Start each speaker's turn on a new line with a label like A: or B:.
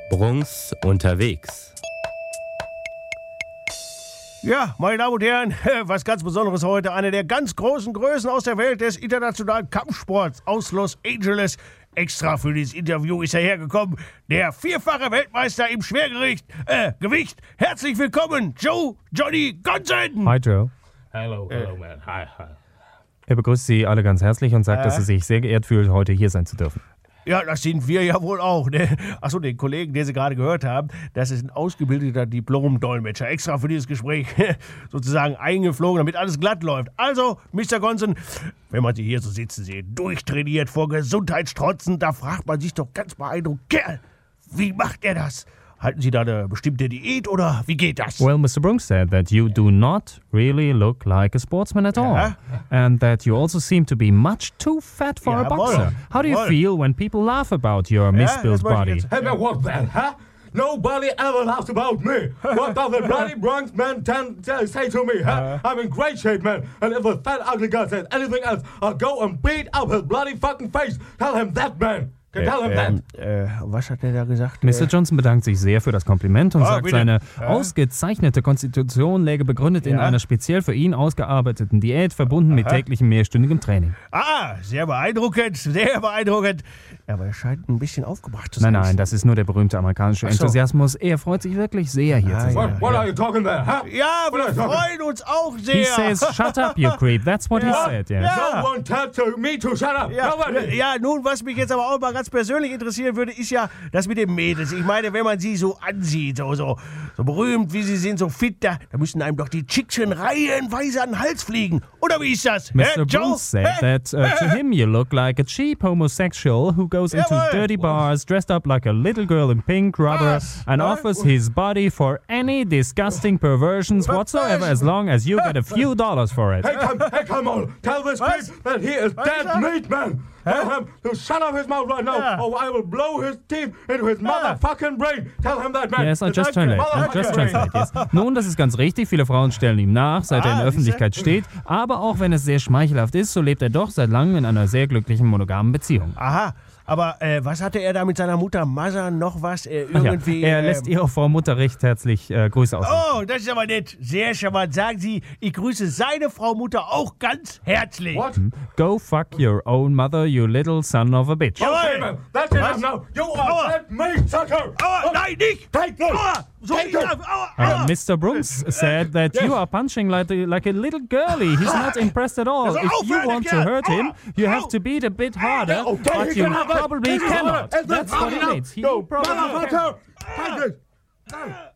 A: Brunks unterwegs.
B: Ja, meine Damen und Herren, was ganz Besonderes heute. Eine der ganz großen Größen aus der Welt des internationalen Kampfsports aus Los Angeles. Extra für dieses Interview ist er hergekommen. Der vierfache Weltmeister im Schwergewicht. Gewicht. Herzlich willkommen, Johnny Gonson.
C: Hi, Joe.
A: Hello, man. Hi.
C: Er begrüßt Sie alle ganz herzlich und sagt, dass er sich sehr geehrt fühlt, heute hier sein zu dürfen.
B: Ja, das sind wir ja wohl auch, ne? Achso, den Kollegen, den Sie gerade gehört haben, das ist ein ausgebildeter Diplom-Dolmetscher. Extra für dieses Gespräch sozusagen eingeflogen, damit alles glatt läuft. Also, Mr. Gonson, wenn man Sie hier so sitzen sieht, durchtrainiert, vor Gesundheit strotzend, da fragt man sich doch ganz beeindruckt, Kerl, wie macht er das? Halten Sie da eine bestimmte Diät oder wie geht das?
C: Well, Mr. Brunks said that you do not really look like a sportsman at all. And that you also seem to be much too fat for a boxer. How do you feel when people laugh about your misbuilt body?
D: Hey man, what then, huh? Nobody ever laughs about me. What does the bloody Bronx man say to me, huh? I'm in great shape, man. And if a fat ugly guy says anything else, I'll go and beat up his bloody fucking face. Tell him that, man.
B: Was hat der da gesagt?
C: Mr. Johnson bedankt sich sehr für das Kompliment und sagt, seine ausgezeichnete Konstitution läge begründet in einer speziell für ihn ausgearbeiteten Diät, verbunden mit täglichem mehrstündigem Training.
B: Sehr beeindruckend, sehr beeindruckend. Aber er scheint ein bisschen aufgebracht zu sein.
C: Nein, das ist nur der berühmte amerikanische Enthusiasmus. Er freut sich wirklich sehr, hier zu sein.
D: What are you talking there, huh?
B: Ja, wir freuen uns auch sehr.
C: He says, shut up, you creep. That's what he said, yes.
D: No one told me to shut up. Nobody.
B: Ja, nun, was mich jetzt aber auch mal ganz persönlich interessieren würde, ist ja das mit den Mädels. Ich meine, wenn man sie so ansieht, so berühmt wie sie sind, so fit, da müssen einem doch die Chickchen reihenweise an den Hals fliegen. Oder wie ist das?
C: Mr. Jones said that to him you look like a cheap homosexual who goes into dirty bars dressed up like a little girl in pink rubber and offers his body for any disgusting perversions whatsoever as long as you get a few dollars for it.
D: Hey, come on. Tell this creep that he is dead meat, man. Tell him to shut up his mouth right now, or I will blow his teeth into his motherfucking brain. Tell him that, man.
C: Yes, I just translate. Yes. Nun, das ist ganz richtig. Viele Frauen stellen ihm nach, seit er in der Öffentlichkeit steht. Aber auch wenn es sehr schmeichelhaft ist, so lebt er doch seit langem in einer sehr glücklichen monogamen Beziehung.
B: Aha. Aber was hatte er da mit seiner Mutter Mother noch was? Irgendwie.
C: Er lässt ihre Frau Mutter recht herzlich Grüße ausrichten.
B: Oh, das ist aber nett. Sehr charmant. Sagen Sie, ich grüße seine Frau Mutter auch ganz herzlich.
D: What?
C: Go fuck your own mother, you little son of a bitch.
D: Okay, man. That's enough now. You are dead meat, sucker.
B: Nein, nicht.
D: Take this.
C: Mr. Brunks said that you are punching like a little girlie. He's not impressed at all. If you want to hurt him, you have to beat a bit harder, but you probably cannot. That's what he needs. He probably
D: Take it.